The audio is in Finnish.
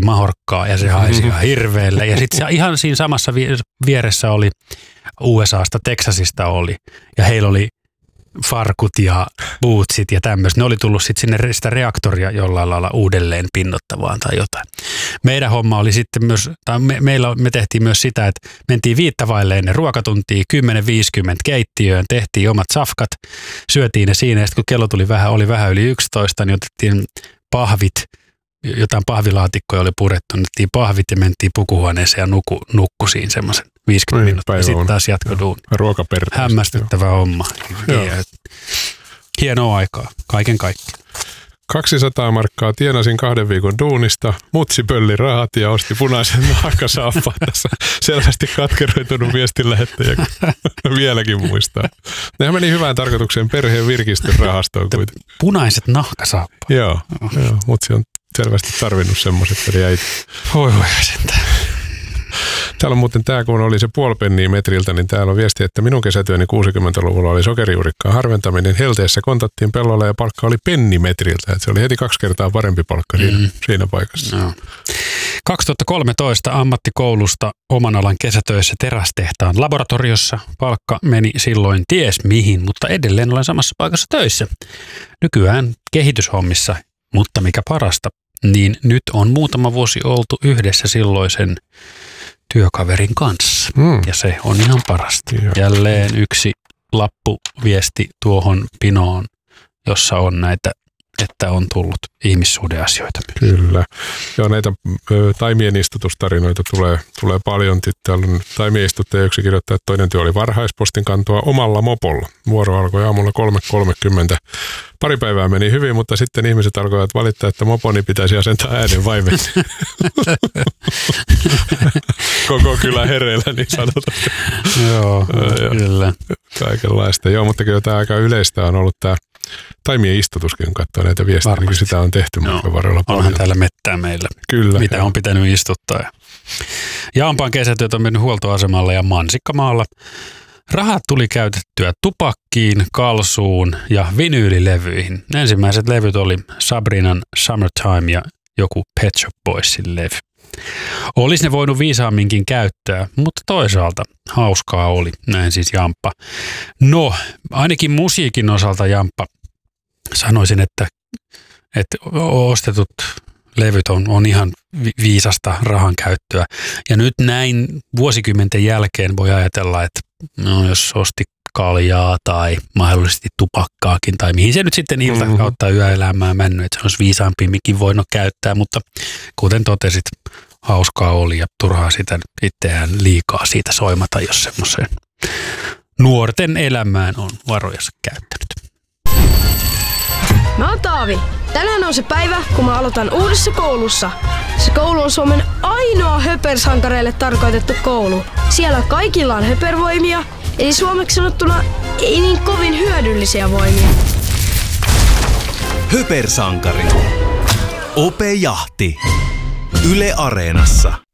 mahorkkaa ja se haisi ihan hirveelle. Ja sitten ihan siinä samassa vieressä oli USAsta, Texasista oli ja heillä oli farkut ja bootsit ja tämmöistä. Ne oli tullut sitten sinne sitä reaktoria jollain lailla uudelleen pinnottavaan tai jotain. Meidän homma oli sitten myös, tai me tehtiin myös sitä, että mentiin 5 vaille ennen ruokatuntia, 10-50 keittiöön, tehtiin omat safkat, syötiin ne siinä ja sitten kun kello oli vähän yli 11, niin otettiin pahvit, jotain pahvilaatikkoja oli purettu, annettiin pahvit ja mentiin pukuhuoneeseen ja nukku siinä semmoisen 50 minuuttia ja sitten taas jatkoi duuni. Ruokaperteistä. Hämmästyttävä homma. Hienoa aikaa, kaiken kaikkiaan. 200 markkaa tienasin 2 viikon duunista, mutsi pölli rahat ja osti punaisen nahkasaappaat. Tässä selvästi katkeroitunut viestinlähettäjä, vieläkin muistaa. Nehän meni hyvään tarkoitukseen perheen virkistysrahastoon kuitenkin. Punaiset nahkasaappaat. Joo, mutsi on selvästi tarvinnut semmoiset, että jäi. Voi sentään. Täällä on muuten tämä, kun oli se puoli penniä metriltä, niin täällä on viesti, että minun kesätyöni 60-luvulla oli sokerijuurikkaan harventaminen. Helteessä kontattiin pellolla ja palkka oli pennimetriltä. Että se oli heti 2 kertaa parempi palkka siinä paikassa. No. 2013 ammattikoulusta oman alan kesätöissä terästehtaan laboratoriossa. Palkka meni silloin ties mihin, mutta edelleen olen samassa paikassa töissä. Nykyään kehityshommissa, mutta mikä parasta, niin nyt on muutama vuosi oltu yhdessä silloisen työkaverin kanssa. Ja se on ihan parasta. Jälleen yksi lappuviesti tuohon pinoon, jossa on näitä, että on tullut ihmissuhdeasioita. Kyllä. Joo, näitä taimien istutustarinoita tulee paljon. Täällä on taimien istuttaja yksi kirjoittaa, että toinen työ oli varhaispostin kantoa omalla mopolla. Vuoro alkoi aamulla 3.30. Pari päivää meni hyvin, mutta sitten ihmiset alkoivat valittaa, että moponi pitäisi asentaa äänenvaimen. Koko kylä hereillä, niin sanotaan. Joo, kyllä. Kaikenlaista. Joo, mutta kyllä tämä aika yleistä on ollut tämä taimien istutuskin, kun katsoo näitä viestejä, niin sitä on tehty matkan varrella paljon. Onhan täällä mettää meillä, kyllä, mitä on pitänyt istuttaa. Jaampan kesätyöt on mennyt huoltoasemalle ja Mansikkamaalla. Rahat tuli käytettyä tupakkiin, kalsuun ja vinyylilevyihin. Ensimmäiset levyt oli Sabrinan Summertime ja joku Pet Shop Boysin levy. Olisi ne voinut viisaamminkin käyttää, mutta toisaalta hauskaa oli, näin siis Jamppa. No, ainakin musiikin osalta Jamppa sanoisin, että ostetut levyt on ihan viisasta rahan käyttöä. Ja nyt näin vuosikymmenten jälkeen voi ajatella, että no, jos osti kaljaa tai mahdollisesti tupakkaakin tai mihin se nyt sitten ilta kautta yöelämää mennyt, että se olisi viisaampiinkin voinut käyttää, mutta kuten totesit, hauskaa oli ja turhaa sitä itseään liikaa siitä soimata, jos semmoiseen nuorten elämään on varojansa käyttänyt. Mä oon Taavi. Tänään on se päivä, kun mä aloitan uudessa koulussa. Se koulu on Suomen ainoa höpersankareille tarkoitettu koulu. Siellä kaikilla on höpervoimia, eli suomeksi sanottuna ei niin kovin hyödyllisiä voimia. Höpersankari. Ope Jahti. Yle Areenassa.